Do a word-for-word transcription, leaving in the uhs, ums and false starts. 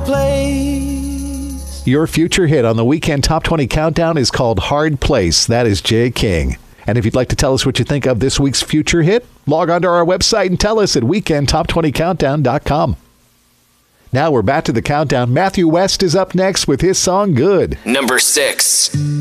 place. Your future hit on the Weekend Top twenty Countdown is called Hard Place. That is Jay King. And if you'd like to tell us what you think of this week's future hit, log on to our website and tell us at weekend top twenty countdown dot com. Now we're back to the countdown. Matthew West is up next with his song Good. Number six.